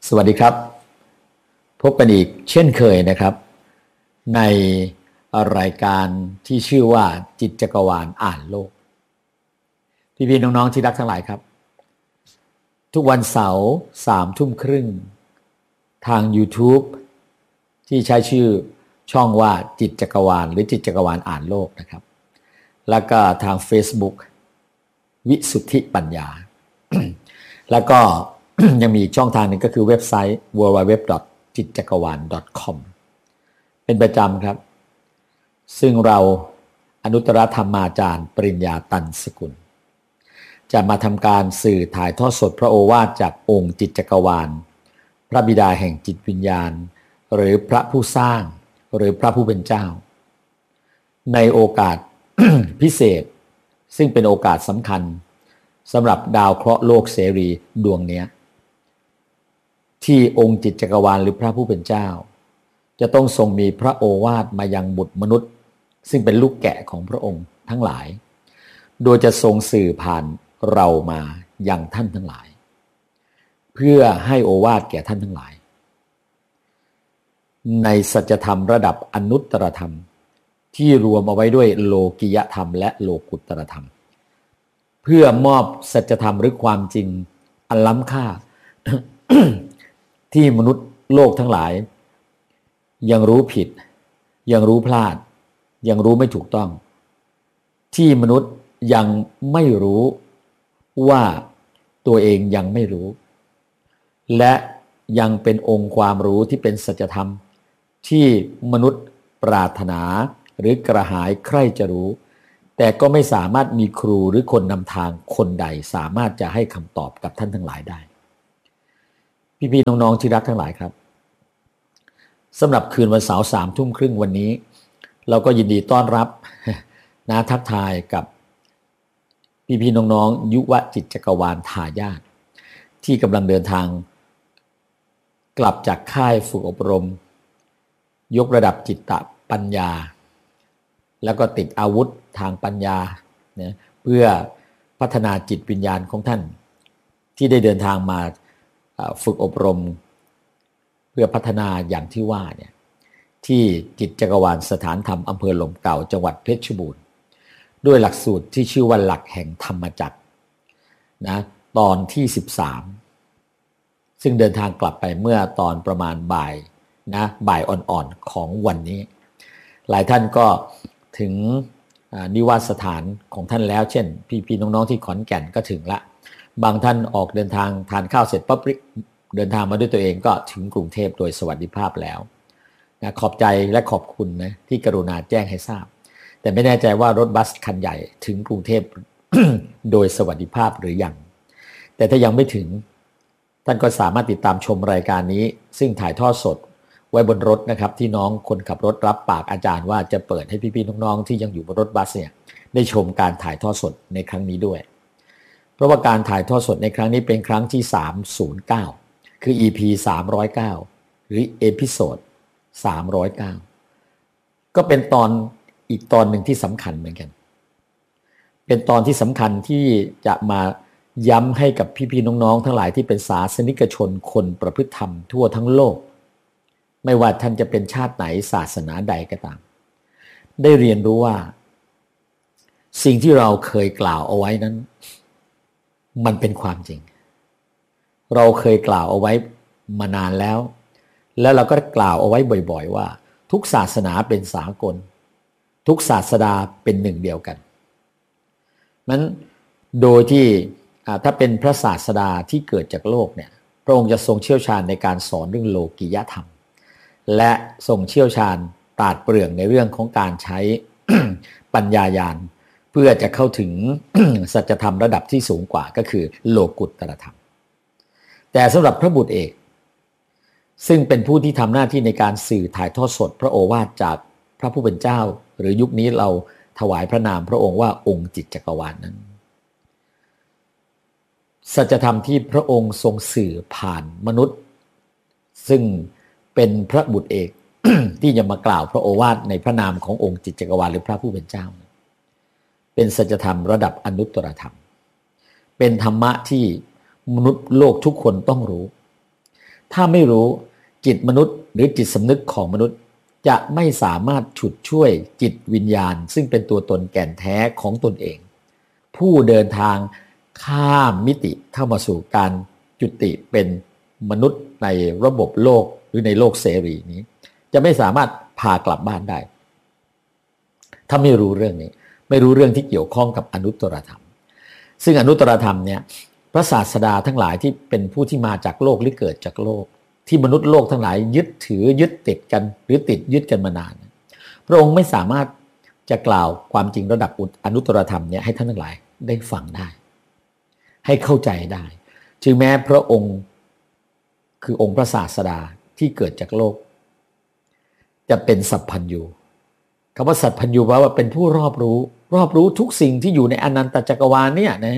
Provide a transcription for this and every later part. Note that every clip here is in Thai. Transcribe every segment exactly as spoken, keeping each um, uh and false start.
สวัสดีครับพบกันอีกเช่นเคยนะครับในรายการที่ชื่อว่าจิตจักรวาลอ่านโลกพี่ๆน้องๆที่รักทั้งหลายครับทุกวันเสาร์สามทุ่มครึ่งทาง YouTube ที่ใช้ชื่อช่องว่าจิตจักรวาลหรือจิตจักรวาลอ่านโลกนะครับแล้วก็ทาง Facebook วิสุทธิปัญญา แล้วก็ ยังมีอีกช่องทางหนึ่งก็คือเว็บไซต์ ดับเบิลยู ดับเบิลยู ดับเบิลยู ดอท จิตจักรวาล ดอท คอม เป็นประจำครับซึ่งเราอนุตตรธรรมาจารย์ปริญญาตันสกุลจะมาทำการสื่อถ่ายทอดสดพระโอวาทจากองค์จิตจักรวาลพระบิดาแห่งจิตวิญญาณหรือพระผู้สร้างหรือพระผู้เป็นเจ้าในโอกาส พิเศษซึ่งเป็นโอกาสสำคัญสำหรับดาวเคราะห์โลกเสรีดวงนี้ที่องค์จิตจักรวาลหรือพระผู้เป็นเจ้าจะต้องทรงมีพระโอวาทมายังบุตรมนุษย์ซึ่งเป็นลูกแกะของพระองค์ทั้งหลายโดยจะทรงสื่อผ่านเรามายังท่านทั้งหลายเพื่อให้โอวาทแก่ท่านทั้งหลายในสัจธรรมระดับอนุตตรธรรมที่รวมเอาไว้ด้วยโลกิยธรรมและโลกุตตรธรรมเพื่อมอบสัจธรรมหรือความจริงอันล้ำค่า ที่มนุษย์โลกทั้งหลายยังรู้ผิดยังรู้พลาดยังรู้ไม่ถูกต้องที่มนุษย์ยังไม่รู้ว่าตัวเองยังไม่รู้และยังเป็นองค์ความรู้ที่เป็นสัจธรรมที่มนุษย์ปรารถนาหรือกระหายใคร่จะรู้แต่ก็ไม่สามารถมีครูหรือคนนำทางคนใดสามารถจะให้คำตอบกับท่านทั้งหลายได้พี่ๆน้องๆที่รักทั้งหลายครับสำหรับคืนวันเสาร์สามทุ่มครึ่งวันนี้เราก็ยินดีต้อนรับนะทักทายกับพี่ๆน้องๆยุวจิตจักรวาลทายาทที่กำลังเดินทางกลับจากค่ายฝึกอบรมยกระดับจิตตปัญญาแล้วก็ติดอาวุธทางปัญญาเนี่ยเพื่อพัฒนาจิตวิญญาณของท่านที่ได้เดินทางมาฝึกอบรมเพื่อพัฒนาอย่างที่ว่าเนี่ยที่จิตจักรวาลสถานธรรมอำเภอหล่มเก่าจังหวัดเพชรบูรณ์ด้วยหลักสูตรที่ชื่อว่าหลักแห่งธรรมจักรนะตอนที่สิบสามซึ่งเดินทางกลับไปเมื่อตอนประมาณบ่ายนะบ่ายอ่อนๆของวันนี้หลายท่านก็ถึงนิวาสสถานของท่านแล้วเช่นพี่ๆน้องๆที่ขอนแก่นก็ถึงละบางท่านออกเดินทางทานข้าวเสร็จปั๊บเดินทางมาด้วยตัวเองก็ถึงกรุงเทพโดยสวัสดิภาพแล้วนะขอบใจและขอบคุณนะที่กรุณาแจ้งให้ทราบแต่ไม่แน่ใจว่ารถบัสคันใหญ่ถึงกรุงเทพ โดยสวัสดิภาพหรือยังแต่ถ้ายังไม่ถึงท่านก็สามารถติดตามชมรายการนี้ซึ่งถ่ายทอดสดไว้บนรถนะครับที่น้องคนขับรถรับปากอาจารย์ว่าจะเปิดให้พี่ๆน้องๆที่ยังอยู่บนรถบัสเนี่ยได้ชมการถ่ายทอดสดในครั้งนี้ด้วยเพราะว่าการถ่ายทอดสดในครั้งนี้เป็นครั้งที่สามร้อยเก้าคือ อี พี สามร้อยเก้าหรือเอพิโซดสามร้อยเก้าก็เป็นตอนอีกตอนหนึ่งที่สำคัญเหมือนกันเป็นตอนที่สำคัญที่จะมาย้ำให้กับพี่ๆน้องๆทั้งหลายที่เป็นศาสนิกชนคนประพฤติธรรมทั่วทั้งโลกไม่ว่าท่านจะเป็นชาติไหนศาสนาใดก็ตามได้เรียนรู้ว่าสิ่งที่เราเคยกล่าวเอาไว้นั้นมันเป็นความจริงเราเคยกล่าวเอาไว้มานานแล้วแล้วเราก็กล่าวเอาไว้บ่อยๆว่าทุกศาสนาเป็นสากลทุกศาสดาเป็นหนึ่งเดียวกันนั้นโดยที่ถ้าเป็นพระศาสดาที่เกิดจากโลกเนี่ยพระองค์จะทรงเชี่ยวชาญในการสอนเรื่องโลกิยธรรมและทรงเชี่ยวชาญปราดเปรื่องในเรื่องของการใช้ ปัญญาญาณเพื่อจะเข้าถึง สัจธรรมระดับที่สูงกว่าก็คือโลกุตตรธรรมแต่สำหรับพระบุตรเอกซึ่งเป็นผู้ที่ทำหน้าที่ในการสื่อถ่ายทอดสดพระโอวาทจากพระผู้เป็นเจ้าหรือยุคนี้เราถวายพระนามพระองค์ว่าองค์จิตจักรวาล นั้นสัจธรรมที่พระองค์ทรงสื่อผ่านมนุษย์ซึ่งเป็นพระบุตรเอก ที่จะมากล่าวพระโอวาทในพระนามขององค์จิตจักรวาลหรือพระผู้เป็นเจ้าเป็นสัจธรรมระดับอนุตตรธรรมเป็นธรรมะที่มนุษย์โลกทุกคนต้องรู้ถ้าไม่รู้จิตมนุษย์หรือจิตสำนึกของมนุษย์จะไม่สามารถฉุดช่วยจิตวิญญาณซึ่งเป็นตัวตนแก่นแท้ของตนเองผู้เดินทางข้ามมิติเข้ามาสู่การจุติเป็นมนุษย์ในระบบโลกหรือในโลกเสรีนี้จะไม่สามารถพากลับบ้านได้ถ้าไม่รู้เรื่องนี้ไม่รู้เรื่องที่เกี่ยวข้องกับอนุตตรธรรมซึ่งอนุตตรธรรมเนี่ยพระศาสดาทั้งหลายที่เป็นผู้ที่มาจากโลกหรือเกิดจากโลกที่มนุษย์โลกทั้งหลายยึดถือยึดติดกันหรือติดยึดกันมานานพระองค์ไม่สามารถจะกล่าวความจริงระดับอนุตตรธรรมเนี่ยให้ท่านทั้งหลายได้ฟังได้ให้เข้าใจได้ถึงแม้พระองค์คือองค์พระศาสดาที่เกิดจากโลกจะเป็นสัพพัญญูคำว่าสัพพัญญูแปลว่าเป็นผู้รอบรู้รอบรู้ทุกสิ่งที่อยู่ในอนันตจักรวาลเนี่ยนะ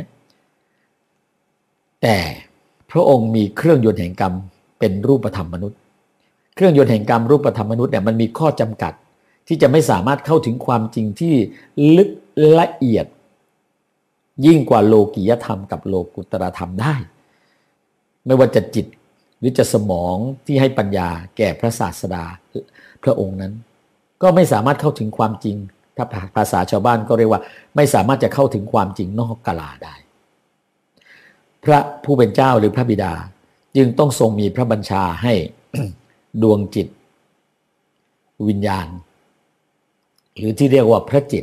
แต่พระองค์มีเครื่องยนต์แห่งกรรมเป็นรูปธรรมมนุษย์เครื่องยนต์แห่งกรรมรูปธรรมมนุษย์เนี่ยมันมีข้อจำกัดที่จะไม่สามารถเข้าถึงความจริงที่ลึกละเอียดยิ่งกว่าโลกียธรรมกับโลกุตตรธรรมได้ไม่ว่าจะจิตหรือจะสมองที่ให้ปัญญาแก่พระศาสดาพระองค์นั้นก็ไม่สามารถเข้าถึงความจริงถ้าภาษาชาวบ้านก็เรียกว่าไม่สามารถจะเข้าถึงความจริงนอกกาลาได้พระผู้เป็นเจ้าหรือพระบิดาจึงต้องทรงมีพระบัญชาให้ ดวงจิตวิญญาณหรือที่เรียกว่าพระจิต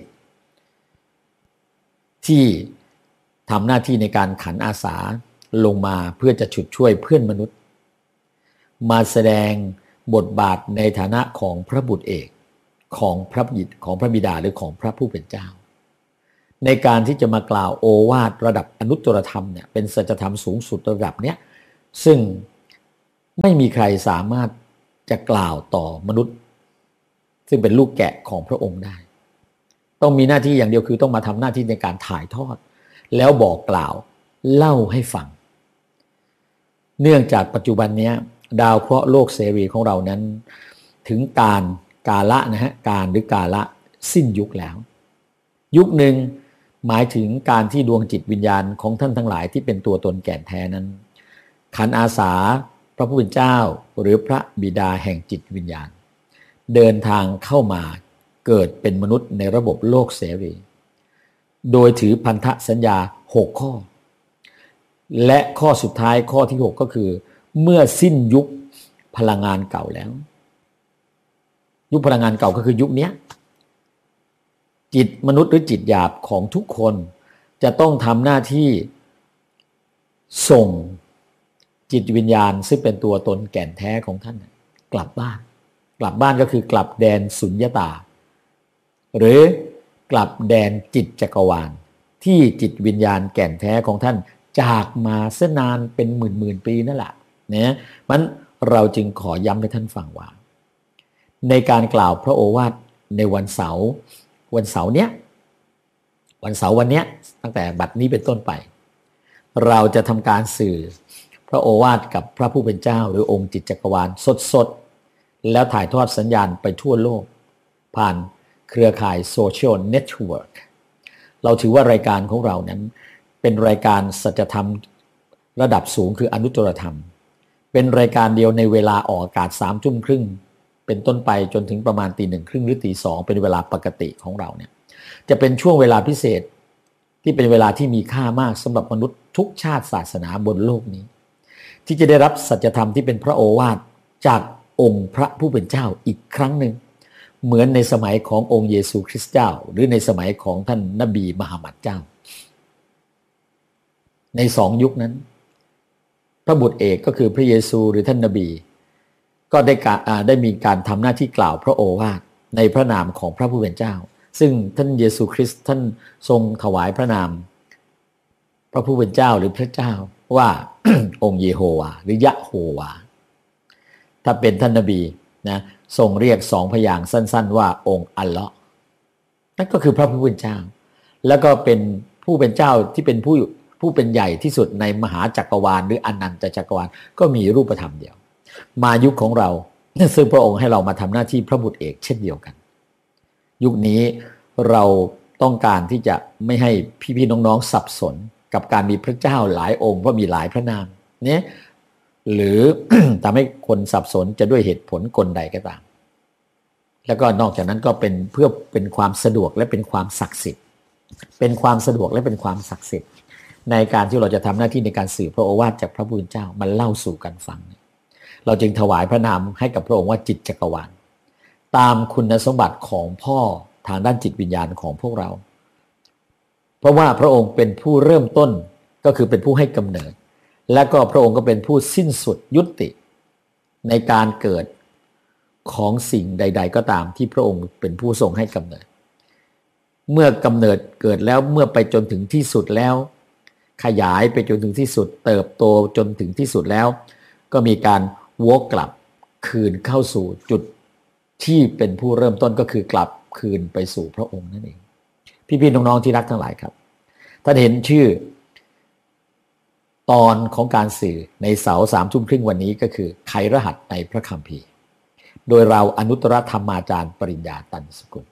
ที่ทำหน้าที่ในการขันอาสาลงมาเพื่อจะฉุดช่วยเพื่อนมนุษย์มาแสดงบทบาทในฐานะของพระบุตรเอกของพระบิดของพระบิดาหรือของพระผู้เป็นเจ้าในการที่จะมากล่าวโอวาทระดับอนุตตรธรรมเนี่ยเป็นสัจธรรมสูงสุดระดับเนี้ยซึ่งไม่มีใครสามารถจะกล่าวต่อมนุษย์ซึ่งเป็นลูกแกะของพระองค์ได้ต้องมีหน้าที่อย่างเดียวคือต้องมาทำหน้าที่ในการถ่ายทอดแล้วบอกกล่าวเล่าให้ฟังเนื่องจากปัจจุบันนี้ดาวเคราะห์โลกเสรีของเรานั้นถึงการกาละนะฮะการหรือกาละสิ้นยุคแล้วยุคหนึ่งหมายถึงการที่ดวงจิตวิญญาณของท่านทั้งหลายที่เป็นตัวตนแก่นแท้นั้นขันอาสาพระผู้เป็นเจ้าหรือพระบิดาแห่งจิตวิญญาณเดินทางเข้ามาเกิดเป็นมนุษย์ในระบบโลกเสรีโดยถือพันธสัญญาหกข้อและข้อสุดท้ายข้อที่หกก็คือเมื่อสิ้นยุคพลังงานเก่าแล้วยุคพลังงานเก่าก็คือยุคนี้จิตมนุษย์หรือจิตหยาบของทุกคนจะต้องทำหน้าที่ส่งจิตวิญญาณซึ่งเป็นตัวตนแก่นแท้ของท่านกลับบ้านกลับบ้านก็คือกลับแดนสุญญตาหรือกลับแดนจิตจักรวาลที่จิตวิญญาณแก่นแท้ของท่านจากมาเส้นนานเป็นหมื่นหมื่นปีนั่นแหละเนี่ยมันเราจึงขอย้ำให้ท่านฟังว่าในการกล่าวพระโอวาทในวันเสาร์วันเสาร์เนี้ยวันเสาร์วันเนี้ยตั้งแต่บัดนี้เป็นต้นไปเราจะทำการสื่อพระโอวาทกับพระผู้เป็นเจ้าหรือองค์จิตจักรวาลสดๆแล้วถ่ายทอดสัญญาณไปทั่วโลกผ่านเครือข่ายโซเชียลเน็ตเวิร์กเราถือว่ารายการของเรานั้นเป็นรายการสัจธรรมระดับสูงคืออนุตตรธรรมเป็นรายการเดียวในเวลาออกอากาศสามทุ่มครึ่งเป็นต้นไปจนถึงประมาณตีหนึ่งครึ่งหรือตีสองเป็นเวลาปกติของเราเนี่ยจะเป็นช่วงเวลาพิเศษที่เป็นเวลาที่มีค่ามากสำหรับมนุษย์ทุกชาติศาสนาบนโลกนี้ที่จะได้รับสัจธรรมที่เป็นพระโอวาทจากองค์พระผู้เป็นเจ้าอีกครั้งหนึ่งเหมือนในสมัยขององค์เยซูคริสต์เจ้าหรือในสมัยของท่านนบีมหามัดเจ้าในสองยุคนั้นพระบุตรเอกก็คือพระเยซูหรือท่านนบีก็ได้การได้มีการทำหน้าที่กล่าวพระโอวาทในพระนามของพระผู้เป็นเจ้าซึ่งท่านเยซูคริสต์ท่านทรงถวายพระนามพระผู้เป็นเจ้าหรือพระเจ้าว่า องค์เยโฮวาหรือยะโฮวาถ้าเป็นท่านนบีนะทรงเรียกสองพยางค์สั้นๆว่าองค์อัลเลาะห์นั่นก็คือพระผู้เป็นเจ้าแล้วก็เป็นผู้เป็นเจ้าที่เป็นผู้ผู้เป็นใหญ่ที่สุดในมหาจักรวาลหรืออนันตจักรวาลก็มีรูปธรรมเดียวมายุคของเราซึ่งพระองค์ให้เรามาทำหน้าที่พระบุตรเอกเช่นเดียวกันยุคนี้เราต้องการที่จะไม่ให้พี่ๆน้องๆสับสนกับการมีพระเจ้าหลายองค์เพราะมีหลายพระนามเนี่ยหรือ ทำให้คนสับสนจะด้วยเหตุผลกลใดก็ตามแล้วก็นอกจากนั้นก็เป็นเพื่อเป็นความสะดวกและเป็นความศักดิ์สิทธิ์เป็นความสะดวกและเป็นความศักดิ์สิทธิ์ในการที่เราจะทำหน้าที่ในการสื่อพระโอวาทจากพระผู้เป็นเจ้ามันเล่าสู่กันฟังเราจึงถวายพระนามให้กับพระองค์ว่าจิตจักรวาลตามคุณสมบัติของพ่อทางด้านจิตวิญญาณของพวกเราเพราะว่าพระองค์เป็นผู้เริ่มต้นก็คือเป็นผู้ให้กำเนิดและก็พระองค์ก็เป็นผู้สิ้นสุดยุติในการเกิดของสิ่งใดๆก็ตามที่พระองค์เป็นผู้ทรงให้กำเนิดเมื่อกำเนิดเกิดแล้วเมื่อไปจนถึงที่สุดแล้วขยายไปจนถึงที่สุดเติบโตจนถึงที่สุดแล้วก็มีการวกกลับคืนเข้าสู่จุดที่เป็นผู้เริ่มต้นก็คือกลับคืนไปสู่พระองค์นั่นเองพี่ๆน้องๆที่รักทั้งหลายครับท่านเห็นชื่อตอนของการสื่อในเสาร์สามทุ่มครึ่งวันนี้ก็คือไขรหัสในพระคัมภีร์โดยเราอนุตตรธรรมาจารย์ปริญญาตันสกุล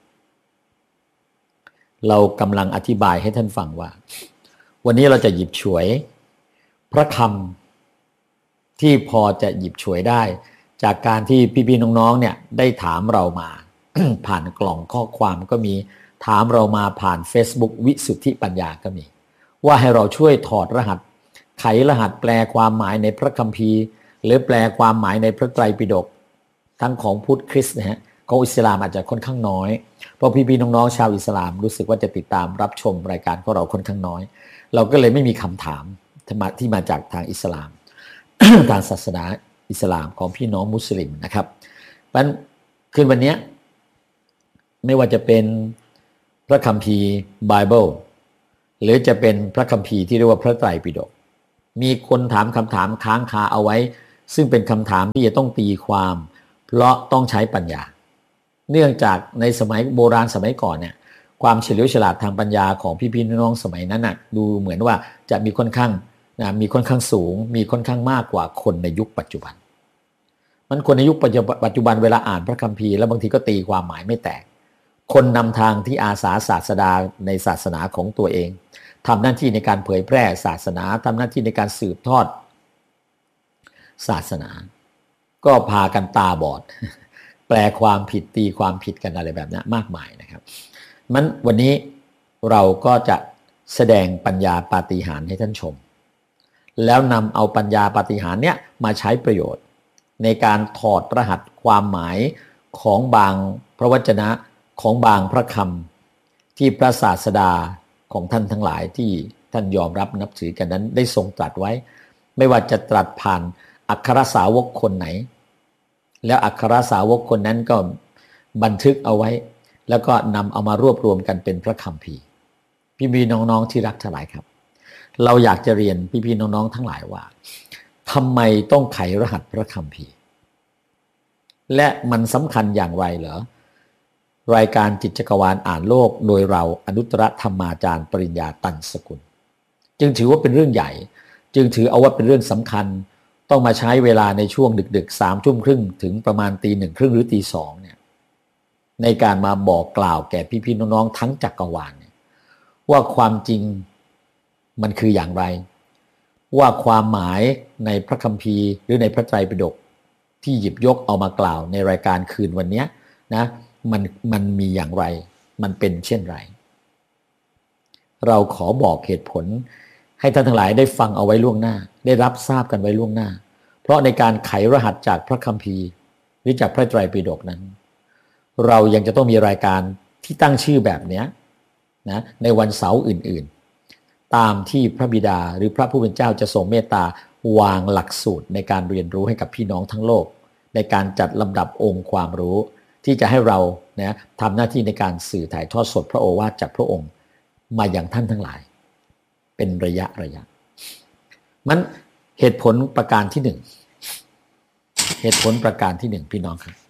เรากำลังอธิบายให้ท่านฟังว่าวันนี้เราจะหยิบฉวยพระคำที่พอจะหยิบฉวยได้จากการที่พี่ๆน้องๆเนี่ยได้ถามเรามา ผ่านกล่องข้อความก็มีถามเรามาผ่าน Facebook วิสุทธิปัญญาก็มีว่าให้เราช่วยถอดรหัสไขรหัสแปลความหมายในพระคัมภีร์หรือแปลความหมายในพระไตรปิฎกทั้งของพุทธคริสต์นะฮะของอิสลามอาจจะค่อนข้างน้อยเพราะพี่ๆน้องๆชาวอิสลามรู้สึกว่าจะติดตามรับชมรายการของเราค่อนข้างน้อยเราก็เลยไม่มีคำถามที่มาจากทางอิสลาม ทางศาสนาอิสลามของพี่น้องมุสลิมนะครับเพราะฉะนั้นคืนวันนี้ไม่ว่าจะเป็นพระคัมภีร์ไบเบิลหรือจะเป็นพระคัมภีร์ที่เรียกว่าพระไตรปิฎกมีคนถามคำถามค้างคาเอาไว้ซึ่งเป็นคำถามที่จะต้องตีความเพราะต้องใช้ปัญญาเนื่องจากในสมัยโบราณสมัยก่อนเนี่ยความเฉลียวฉลาดทางปัญญาของพี่ๆน้องๆสมัยนั้นน่ะดูเหมือนว่าจะมีค่อนข้างนะมีค่อนข้างสูงมีค่อนข้างมากกว่าคนในยุคปัจจุบันมันคนในยุคปัจจุบันเวลาอ่านพระคัมภีร์แล้วบางทีก็ตีความหมายไม่แตกคนนำทางที่อาสาศาสดาในศาสนาของตัวเองทำหน้าที่ในการเผยแพร่ศาสนาทำหน้าที่ในการสืบทอดศาสนาก็พากันตาบอด แปลความผิดตีความผิดกันอะไรแบบนี้มากมายนะครับมันวันนี้เราก็จะแสดงปัญญาปาฏิหาริย์ให้ท่านชมแล้วนำเอาปัญญาปาฏิหาริย์เนี้ยมาใช้ประโยชน์ในการถอดรหัสความหมายของบางพระวจนะของบางพระคำที่พระศาสดาของท่านทั้งหลายที่ท่านยอมรับนับถือกันนั้นได้ทรงตรัสไว้ไม่ว่าจะตรัสผ่านอัครสาวกคนไหนแล้วอัครสาวกคนนั้นก็บันทึกเอาไว้แล้วก็นำเอามารวบรวมกันเป็นพระคัมภีร์พี่ๆน้องๆที่รักทั้งหลายครับเราอยากจะเรียนพี่ๆน้องๆทั้งหลายว่าทำไมต้องไขรหัสพระคัมภีร์และมันสำคัญอย่างไรเหรอรายการจิตจักรวาลอ่านโลกโดยเราอนุตตรธรรมาจารย์ปริญญาตันสกุลจึงถือว่าเป็นเรื่องใหญ่จึงถือเอาว่าเป็นเรื่องสำคัญต้องมาใช้เวลาในช่วงดึกๆสามทุ่มครึ่งถึงประมาณตีหนึ่งครึ่งหรือตีสองเนี่ยในการมาบอกกล่าวแก่พี่ๆน้องๆทั้งจักรวาลเนี่ยว่าความจริงมันคืออย่างไรว่าความหมายในพระคัมภีร์หรือในพระไตรปิฎกที่หยิบยกเอามากล่าวในรายการคืนวันนี้นะมันมันมีอย่างไรมันเป็นเช่นไรเราขอบอกเหตุผลให้ท่านทั้งหลายได้ฟังเอาไว้ล่วงหน้าได้รับทราบกันไว้ล่วงหน้าเพราะในการไขรหัสจากพระคัมภีร์หรือจากพระไตรปิฎกนั้นเรายังจะต้องมีรายการที่ตั้งชื่อแบบนี้นะในวันเสาร์อื่นๆตามที่พระบิดาหรือพระผู้เป็นเจ้าจะทรงเมตตาวางหลักสูตรในการเรียนรู้ให้กับพี่น้องทั้งโลกในการจัดลำดับองค์ความรู้ที่จะให้เรานะทำหน้าที่ในการสื่อถ่ายทอดสดพระโอวาทจากพระองค์มาอย่างท่านทั้งหลายเป็นระยะระยะมันเหตุผลประการที่หนึ่งเหตุผลประการที่หนึ่งพี่น้องครับ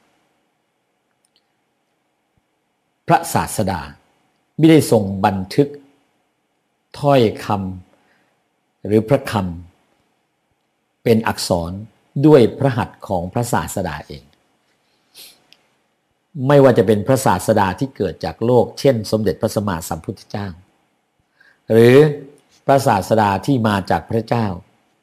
พระศาสดาไม่ได้ทรงบันทึกถ้อยคำหรือพระคำเป็นอักษรด้วยพระหัตถ์ของพระศาสดาเองไม่ว่าจะเป็นพระศาสดาที่เกิดจากโลกเช่นสมเด็จพระสัมมาสัมพุทธเจ้าหรือพระศาสดาที่มาจากพระเจ้า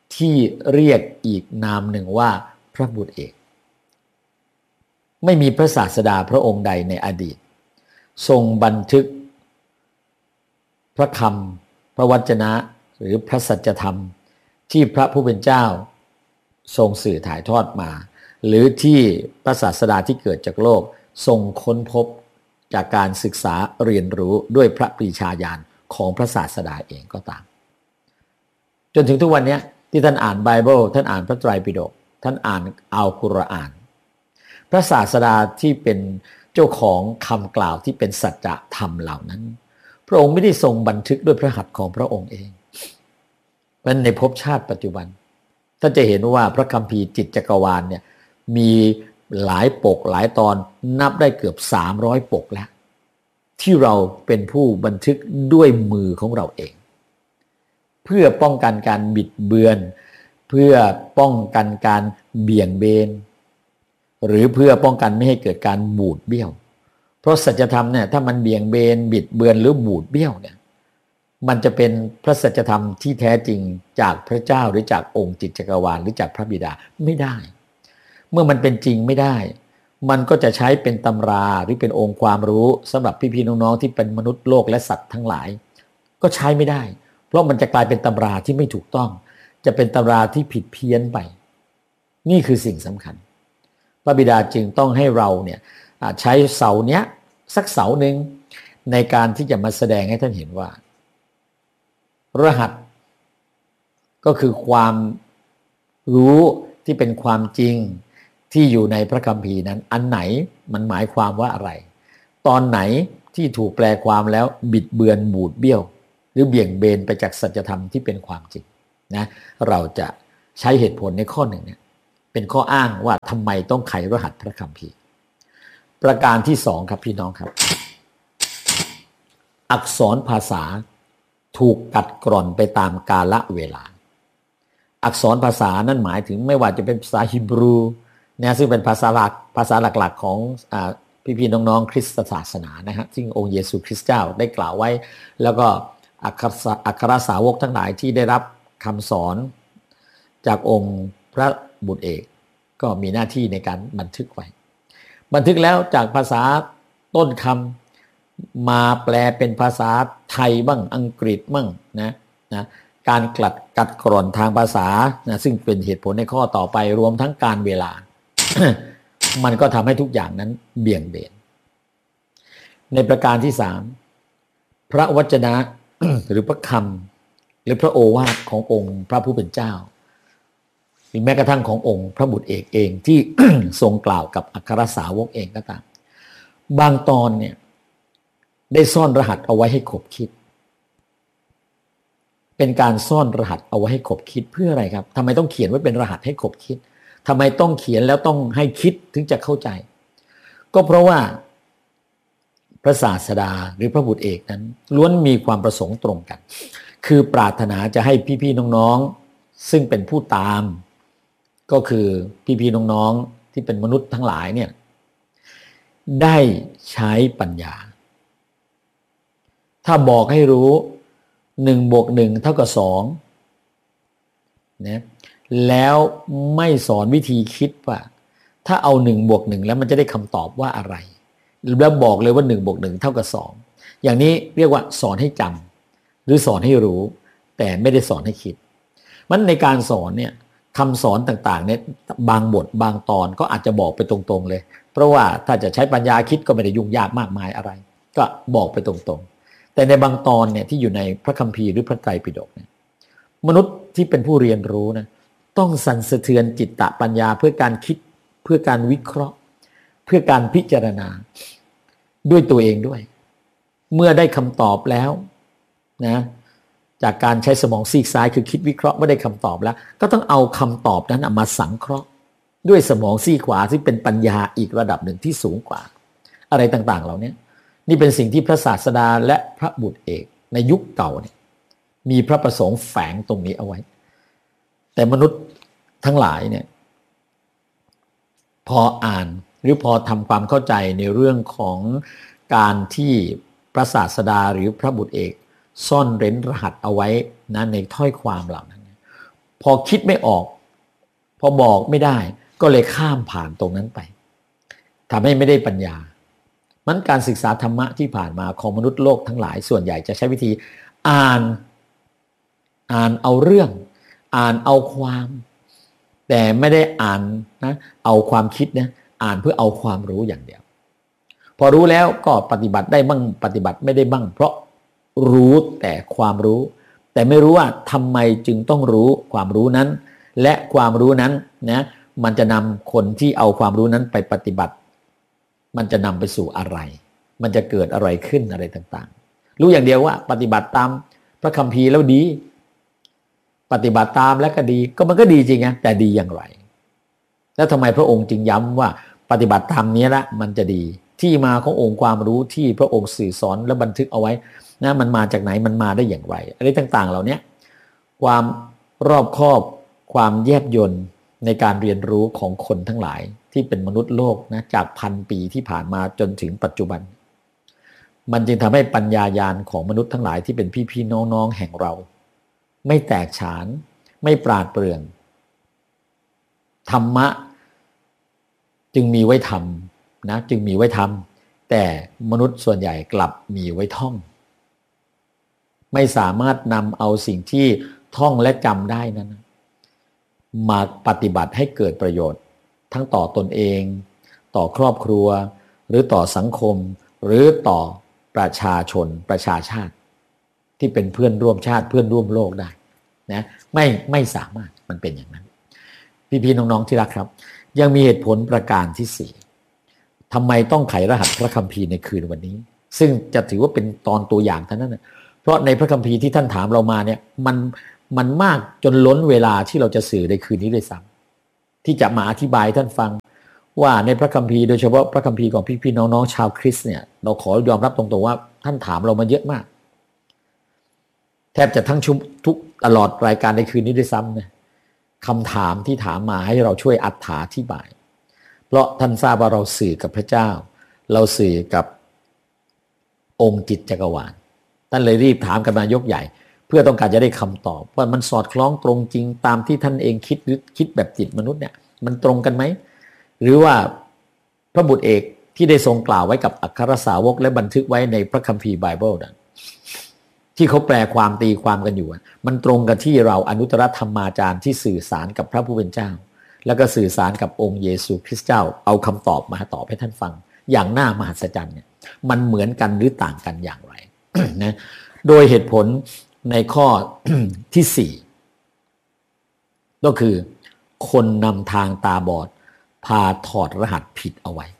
ที่เรียกอีกนามหนึ่งว่าพระบุตรเอกไม่มีพระศาสดาพระองค์ใดในอดีตทรงบันทึกพระคำพระวจนะหรือพระสัจธรรมที่พระผู้เป็นเจ้าทรงสื่อถ่ายทอดมาหรือที่พระศาสดาที่เกิดจากโลกทรงค้นพบจากการศึกษาเรียนรู้ด้วยพระปรีชาญาณของพระศาสดาเองก็ตามจนถึงทุกวันนี้ที่ท่านอ่านไบเบิลท่านอ่านพระไตรปิฎกท่านอ่านอัลกุรอานพระศาสดาที่เป็นเจ้าของคำกล่าวที่เป็นสัจธรรมเหล่านั้นพระองค์ไม่ได้ทรงบันทึกด้วยพระหัตถ์ของพระองค์เองเพราะในภพชาติปัจจุบันท่านจะเห็นว่าพระคัมภีร์จิตจักรวาลเนี่ยมีหลายปกหลายตอนนับได้เกือบสามร้อยปกแล้วที่เราเป็นผู้บันทึกด้วยมือของเราเองเพื่อป้องกันการบิดเบือนเพื่อป้องกันการเบี่ยงเบนหรือเพื่อป้องกันไม่ให้เกิดการบูดเบี้ยวเพราะสัจธรรมเนี่ยถ้ามันเบี่ยงเบนบิดเบือนหรือบูดเบี้ยวเนี่ยมันจะเป็นพระสัจธรรมที่แท้จริงจากพระเจ้าหรือจากองค์จิตจักรวาลหรือจากพระบิดาไม่ได้เมื่อมันเป็นจริงไม่ได้มันก็จะใช้เป็นตำราหรือเป็นองค์ความรู้สำหรับพี่ๆน้องๆที่เป็นมนุษย์โลกและสัตว์ทั้งหลายก็ใช้ไม่ได้เพราะมันจะกลายเป็นตำราที่ไม่ถูกต้องจะเป็นตำราที่ผิดเพี้ยนไปนี่คือสิ่งสำคัญพระบิดาจึงต้องให้เราเนี่ยใช้เสาเนี้ยสักเสาหนึ่งในการที่จะมาแสดงให้ท่านเห็นว่ารหัสก็คือความรู้ที่เป็นความจริงที่อยู่ในพระคัมภีร์นั้นอันไหนมันหมายความว่าอะไรตอนไหนที่ถูกแปลความแล้วบิดเบือนบูดเบี้ยวหรือเบี่ยงเบนไปจากสัจธรรมที่เป็นความจริงนะเราจะใช้เหตุผลในข้อหนึ่งเนี่ยเป็นข้ออ้างว่าทำไมต้องไขรหัสพระคัมภีร์ประการที่สองครับพี่น้องครับอักษรภาษาถูกกัดกร่อนไปตามกาลเวลาอักษรภาษานั่นหมายถึงไม่ว่าจะเป็นภาษาฮีบรูเนี่ยซึ่งเป็นภาษาหลักภาษาหลักๆของอ่าพี่ๆน้องๆคริสตศาสนานะฮะซึ่งองค์เยซูคริสต์เจ้าได้กล่าวไว้แล้วก็อัครอัครสาวกทั้งหลายที่ได้รับคำสอนจากองค์พระบุตรเอกก็มีหน้าที่ในการบันทึกไว้บันทึกแล้วจากภาษาต้นคำมาแปลเป็นภาษาไทยบ้างอังกฤษบ้างนะนะการกลัดกัดกร่อนทางภาษานะซึ่งเป็นเหตุผลในข้อต่อไปรวมทั้งการเวลา มันก็ทำให้ทุกอย่างนั้นเบี่ยงเบนในประการที่สามพระวจนะ หรือพระคำหรือพระโอวาทขององค์พระผู้เป็นเจ้าหรือแม้กระทั่งขององค์พระบุตรเอกเองที่ ทรงกล่าวกับอัครสาวกเองก็ตามบางตอนเนี่ยได้ซ่อนรหัสเอาไว้ให้ขบคิดเป็นการซ่อนรหัสเอาไว้ให้ขบคิดเพื่ออะไรครับทำไมต้องเขียนไว้เป็นรหัสให้ขบคิดทำไมต้องเขียนแล้วต้องให้คิดถึงจะเข้าใจก็เพราะว่าพระศาสดาหรือพระบุตรเอกนั้นล้วนมีความประสงค์ตรงกันคือปรารถนาจะให้พี่ๆน้องๆซึ่งเป็นผู้ตามก็คือพี่ๆน้องๆที่เป็นมนุษย์ทั้งหลายเนี่ยได้ใช้ปัญญาถ้าบอกให้รู้หนึ่งบวกหนึ่งเท่ากับสองนะแล้วไม่สอนวิธีคิดว่าถ้าเอาหนึ่งบวกหนึ่งแล้วมันจะได้คำตอบว่าอะไรแล้วบอกเลยว่าหนึ่งบวกหนึ่งเท่ากับสองอย่างนี้เรียกว่าสอนให้จำหรือสอนให้รู้แต่ไม่ได้สอนให้คิดมันในการสอนเนี่ยคำสอนต่างๆเนี่ยบางบทบางตอนก็อาจจะบอกไปตรงๆเลยเพราะว่าถ้าจะใช้ปัญญาคิดก็ไม่ได้ยุ่งยากมากมายอะไรก็บอกไปตรงๆแต่ในบางตอนเนี่ยที่อยู่ในพระคัมภีร์หรือพระไตรปิฎกเนี่ยมนุษย์ที่เป็นผู้เรียนรู้นะต้องสั่นสะเทือนจิตตปัญญาเพื่อการคิดเพื่อการวิเคราะห์เพื่อการพิจารณาด้วยตัวเองด้วยเมื่อได้คำตอบแล้วนะจากการใช้สมองซีกซ้ายคือคิดวิเคราะห์เมื่อได้คำตอบแล้วก็ต้องเอาคำตอบนั้นมาสังเคราะห์ด้วยสมองซีกขวาที่เป็นปัญญาอีกระดับหนึ่งที่สูงกว่าอะไรต่างๆเหล่านี้นี่เป็นสิ่งที่พระศาสดาและพระบุตรเอกในยุคเก่าเนี่ยมีพระประสงค์แฝงตรงนี้เอาไว้แต่มนุษย์ทั้งหลายเนี่ยพออ่านหรือพอทำความเข้าใจในเรื่องของการที่พระศาสดาหรือพระบุตรเอกซ่อนเร้นรหัสเอาไว้นะในถ้อยความเหล่านั้นพอคิดไม่ออกพอบอกไม่ได้ก็เลยข้ามผ่านตรงนั้นไปทำให้ไม่ได้ปัญญามันการศึกษาธรรมะที่ผ่านมาของมนุษย์โลกทั้งหลายส่วนใหญ่จะใช้วิธีอ่านอ่านเอาเรื่องอ่านเอาความแต่ไม่ได้อ่านนะเอาความคิดนะอ่านเพื่อเอาความรู้อย่างเดียวพอรู้แล้วก็ปฏิบัติได้บ้างปฏิบัติไม่ได้บ้างเพราะรู้แต่ความรู้แต่ไม่รู้ว่าทำไมจึงต้องรู้ความรู้นั้นและความรู้นั้นนะมันจะนำคนที่เอาความรู้นั้นไปปฏิบัติมันจะนำไปสู่อะไรมันจะเกิดอะไรขึ้นอะไรต่างๆรู้อย่างเดียวว่าปฏิบัติตามพระคัมภีร์แล้วดีปฏิบัติตามแล้วก็ดีก็มันก็ดีจริงนะแต่ดีอย่างไรแล้วทำไมพระองค์จึงย้ำว่าปฏิบัติตามนี้ละมันจะดีที่มาขององค์ความรู้ที่พระองค์สื่อสอนและบันทึกเอาไว้นะมันมาจากไหนมันมาได้อย่างไรอะไรต่างๆเหล่านี้ความรอบคอบความแยบยลในการเรียนรู้ของคนทั้งหลายที่เป็นมนุษย์โลกนะจากพันปีที่ผ่านมาจนถึงปัจจุบันมันจึงทำให้ปัญญาญาณของมนุษย์ทั้งหลายที่เป็นพี่ๆน้องๆแห่งเราไม่แตกฉานไม่ปราดเปรื่องธรรมะจึงมีไว้ทำนะจึงมีไว้ทำแต่มนุษย์ส่วนใหญ่กลับมีไว้ท่องไม่สามารถนำเอาสิ่งที่ท่องและจำได้นั้นมาปฏิบัติให้เกิดประโยชน์ทั้งต่อตนเองต่อครอบครัวหรือต่อสังคมหรือต่อประชาชนประชาชาติที่เป็นเพื่อนร่วมชาติเพื่อนร่วมโลกได้นะไม่ไม่สามารถมันเป็นอย่างนั้นพี่ๆน้องๆที่รักครับยังมีเหตุผลประการที่สี่ทำไมต้องไขรหัสพระคัมภีร์ในคืนวันนี้ซึ่งจะถือว่าเป็นตอนตัวอย่างเท่านั้นนะเพราะในพระคัมภีร์ที่ท่านถามเรามาเนี่ยมันมันมากจนล้นเวลาที่เราจะสื่อในคืนนี้ด้วยซ้ำที่จะมาอธิบายท่านฟังว่าในพระคัมภีร์โดยเฉพาะพระคัมภีร์ของพี่ๆน้องๆชาวคริสต์เนี่ยเราขอยอมรับตรงๆว่าท่านถามเรามาเยอะมากแทบจะทั้งชุมทุกตลอดรายการในคืนนี้ด้วยซ้ำนะคำถามที่ถามมาให้เราช่วยอธิบายเพราะท่านทราบว่าเราสื่อกับพระเจ้าเราสื่อกับองค์จิตจักรวาลท่านเลยรีบถามกันมายกใหญ่เพื่อต้องการจะได้คำตอบว่ามันสอดคล้องตรงจริงตามที่ท่านเองคิดหรือคิดแบบจิตมนุษย์เนี่ยมันตรงกันไหมหรือว่าพระบุตรเอกที่ได้ทรงกล่าวไว้กับอัครสาวกและบันทึกไว้ในพระคัมภีร์ไบเบิลนั้นที่เขาแปลความตีความกันอยู่มันตรงกับที่เราอนุตตรธรรมาจารย์ที่สื่อสารกับพระผู้เป็นเจ้าแล้วก็สื่อสารกับองค์เยซูคริสต์เจ้าเอาคำตอบมาตอบให้ท่านฟังอย่างน่ามหัศจรรย์เนี่ยมันเหมือนกันหรือต่างกันอย่างไร นะโดยเหตุผลในข้อ ที่สี่ก็คือคนนำทางตาบอดพาถอดรหัสผิดเอาไว้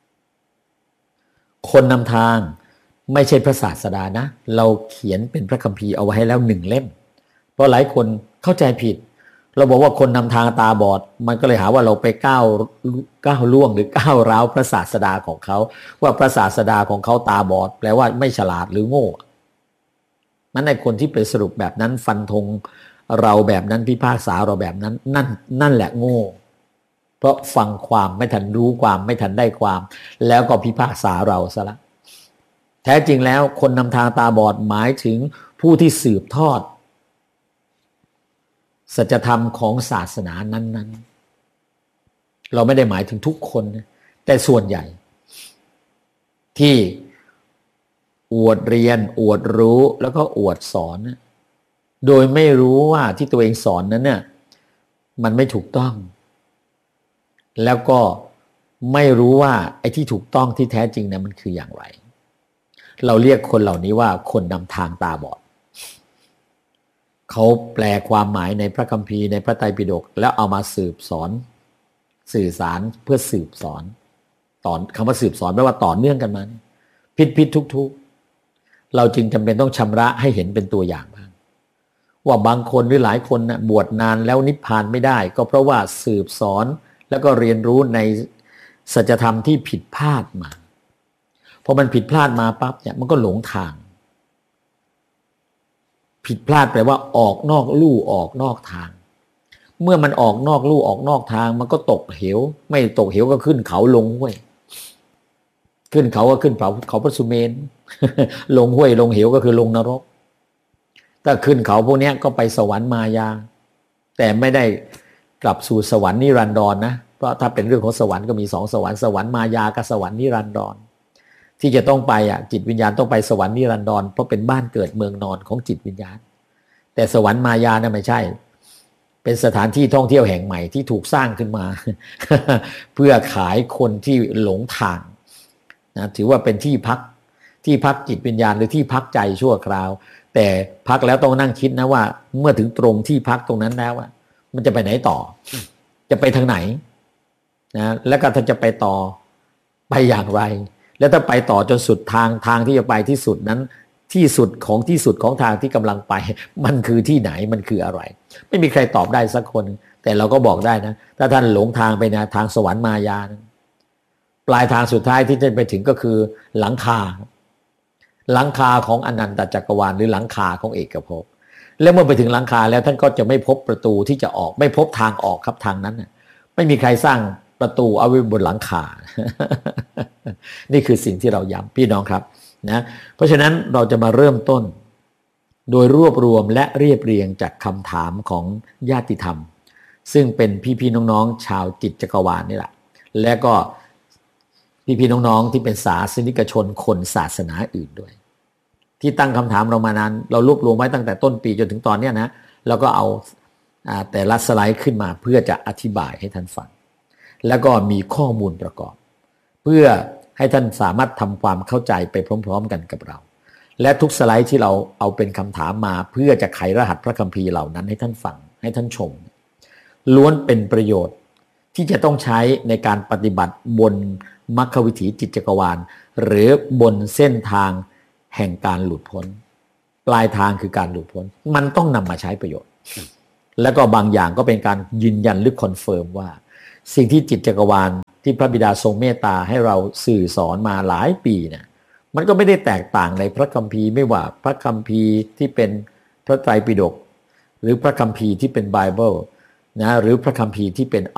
คนนำทางไม่ใช่พระศาสดานะเราเขียนเป็นพระคัมภีร์เอาไว้ให้แล้วหนึ่งเล่มเพราะหลายคนเข้าใจผิดเราบอกว่าคนนำทางตาบอดมันก็เลยหาว่าเราไปก้าวก้าวล่วงหรือก้าวร้าวพระศาสดาของเขาว่าพระศาสดาของเขาตาบอดแปลว่าไม่ฉลาดหรือโง่นั้นในคนที่ไปสรุปแบบนั้นฟันธงเราแบบนั้นพิพากษาเราแบบนั้นนั่นนั่นแหละโง่เพราะฟังความไม่ทันรู้ความไม่ทันได้ความแล้วก็พิพากษาเราซะละแท้จริงแล้วคนนำทางตาบอดหมายถึงผู้ที่สืบทอดสัจธรรมของศาสนานั้นๆเราไม่ได้หมายถึงทุกคนแต่ส่วนใหญ่ที่อวดเรียนอวดรู้แล้วก็อวดสอนโดยไม่รู้ว่าที่ตัวเองสอนนั้นเนี่ยมันไม่ถูกต้องแล้วก็ไม่รู้ว่าไอ้ที่ถูกต้องที่แท้จริงเนี่ยมันคืออย่างไรเราเรียกคนเหล่านี้ว่าคนนำทางตาบอดเขาแปลความหมายในพระคัมภีร์ในพระไตรปิฎกแล้วเอามาสืบสอนสื่อสารเพื่อสืบสอนต่อคำว่าสืบสอนแปลว่าต่อเนื่องกันมาผิดผิดทุกทุกเราจึงจำเป็นต้องชำระให้เห็นเป็นตัวอย่างบ้างว่าบางคนหรือหลายคนนะบวชนานแล้วนิพพานไม่ได้ก็เพราะว่าสืบสอนแล้วก็เรียนรู้ในสัจธรรมที่ผิดพลาดมาพอมันผิดพลาดมาปั๊บเนี่ยมันก็หลงทางผิดพลาดแปลว่าออกนอกลู่ออกนอกทางเมื่อมันออกนอกลู่ออกนอกทางมันก็ตกเหวไม่ตกเหวก็ขึ้นเขาลงห้วยขึ้นเขาก็ขึ้นเขาเขาพระสุเมน ลงห้วยลงเหวก็คือลงนรกถ้าขึ้นเขาพวกนี้ก็ไปสวรรค์มายาแต่ไม่ได้กลับสู่สวรรค์นิรันดรนะเพราะถ้าเป็นเรื่องของสวรรค์ก็มีสองสวรรค์สวรรค์มายากับสวรรค์นิรันดรที่จะต้องไปอ่ะจิตวิญญาณต้องไปสวรรค์นิรันดรเพราะเป็นบ้านเกิดเมืองนอนของจิตวิญญาณแต่สวรรค์มายานะไม่ใช่เป็นสถานที่ท่องเที่ยวแห่งใหม่ที่ถูกสร้างขึ้นมา เพื่อขายคนที่หลงทางนะถือว่าเป็นที่พักที่พักจิตวิญญาณหรือที่พักใจชั่วคราวแต่พักแล้วต้องนั่งคิดนะว่าเมื่อถึงตรงที่พักตรงนั้นแล้วอ่ะมันจะไปไหนต่อจะไปทางไหนนะแล้วก็ถ้าจะไปต่อไปอย่างไรแล้วถ้าไปต่อจนสุดทางทางที่จะไปที่สุดนั้นที่สุดของที่สุดของทางที่กำลังไปมันคือที่ไหนมันคืออะไรไม่มีใครตอบได้สักคนแต่เราก็บอกได้นะถ้าท่านหลงทางไปนะทางสวรรค์มายานะปลายทางสุดท้ายที่จะไปถึงก็คือหลังคาหลังคาของอนันตจักรวาลหรือหลังคาของเอกภพแล้วเมื่อไปถึงหลังคาแล้วท่านก็จะไม่พบประตูที่จะออกไม่พบทางออกครับทางนั้นนะไม่มีใครสร้างประตูเอาไว้บนหลังคา นี่คือสิ่งที่เราย้ำพี่น้องครับนะเพราะฉะนั้นเราจะมาเริ่มต้นโดยรวบรวมและเรียบเรียงจากคำถามของญาติธรรมซึ่งเป็นพี่ๆน้องๆชาวจิตจักรวาลนี่แหละและก็พี่ๆน้องๆที่เป็นศาสนิกชนคนศาสนาอื่นด้วยที่ตั้งคำถามเรามานานเรารวบรวมไว้ตั้งแต่ต้นปีจนถึงตอนนี้นะเราก็เอาแต่ละสไลด์ขึ้นมาเพื่อจะอธิบายให้ท่านฟังแล้วก็มีข้อมูลประกอบเพื่อให้ท่านสามารถทำความเข้าใจไปพร้อมๆกันกับเราและทุกสไลด์ที่เราเอาเป็นคำถามมาเพื่อจะไขรหัสพระคัมภีร์เหล่านั้นให้ท่านฟังให้ท่านชมล้วนเป็นประโยชน์ที่จะต้องใช้ในการปฏิบัติบนมรรควิถีจิตจักรวาลหรือบนเส้นทางแห่งการหลุดพ้นปลายทางคือการหลุดพ้นมันต้องนำมาใช้ประโยชน์แล้วก็บางอย่างก็เป็นการยืนยันหรือคอนเฟิร์มว่าสิ่งที่จิตจักรวาลที่พระบิดาทรงเมตตาให้เราสื่อสอนมาหลายปีเนี่ยมันก็ไม่ได้แตกต่างในพระคัมภีร์ไม่ว่าพระคัมภีร์ที่เป็นพระไตรปิฎกหรือพระคัมภีร์ที่เป็นไบเบิลนะหรือพระคัมภีร์ที่เป็น